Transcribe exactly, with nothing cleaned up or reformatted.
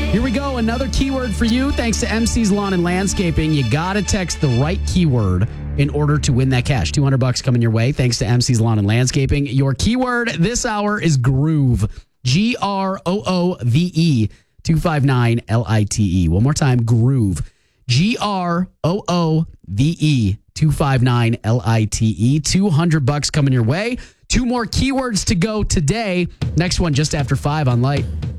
Here we go. Another keyword for you. Thanks to M C's Lawn and Landscaping. You got to text the right keyword in order to win that cash. two hundred bucks coming your way. Thanks to M C's Lawn and Landscaping. Your keyword this hour is groove. G R O O V E two five nine L I T E. One more time. Groove. G R O O V E two five nine L I T E. two hundred bucks coming your way. Two more keywords to go today. Next one just after five on Light.